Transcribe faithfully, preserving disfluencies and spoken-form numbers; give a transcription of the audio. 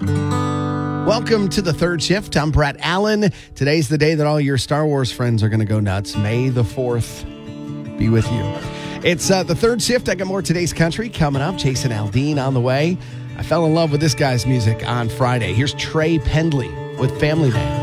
Welcome to the third shift. I'm Brett Allen. Today's the day that all your Star Wars friends are going to go nuts. May the fourth be with you. It's uh, the third shift. I got more Today's Country coming up. Jason Aldean on the way. I fell in love with this guy's music on Friday. Here's Trey Pendley with Family Man.